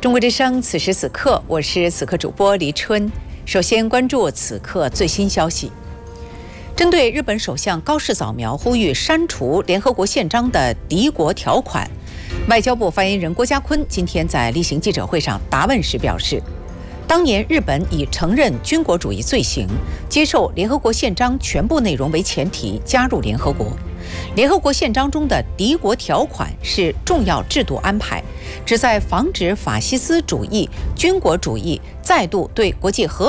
中国之声，此时此刻，我是此刻主播黎春。首先关注此刻最新消息。针对日本首相高市早苗呼吁删除联合国宪章的敌国条款，外交部发言人郭家坤今天在例行记者会上答问时表示，当年日本以承认军国主义罪行，接受联合国宪章全部内容为前提加入联合国。联合国宪章中的敌国条款是重要制度安排，旨在防止法西斯主义、军国主义再度对国际和